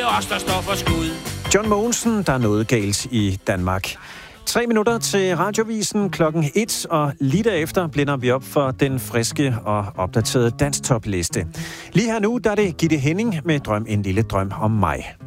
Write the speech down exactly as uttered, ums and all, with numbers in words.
er os, der står for skud. John Mogensen, der er noget galt i Danmark. Tre minutter til Radiovisen klokken et, og lige derefter blænder vi op for den friske og opdaterede danstopliste. Lige her nu, der er det Gitte Henning med Drøm en lille drøm om mig.